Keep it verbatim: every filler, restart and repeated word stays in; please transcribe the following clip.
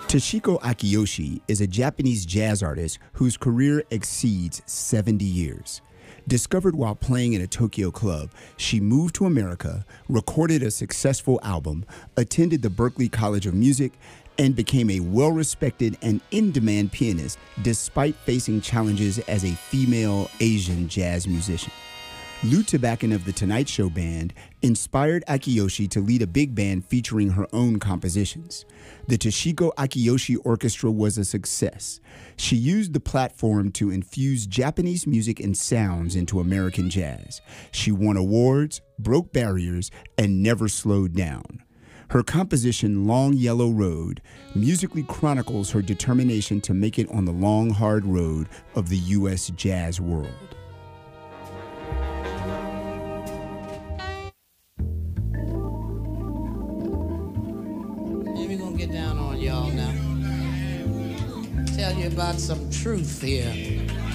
Toshiko Akiyoshi is a Japanese jazz artist whose career exceeds seventy years. Discovered while playing in a Tokyo club, she moved to America, recorded a successful album, attended the Berklee College of Music, and became a well-respected and in-demand pianist despite facing challenges as a female Asian jazz musician. Lou Tabakin of The Tonight Show Band inspired Akiyoshi to lead a big band featuring her own compositions. The Toshiko Akiyoshi Orchestra was a success. She used the platform to infuse Japanese music and sounds into American jazz. She won awards, broke barriers, and never slowed down. Her composition, Long Yellow Road, musically chronicles her determination to make it on the long, hard road of the U S jazz world. Get down on y'all now. Tell you about some truth here.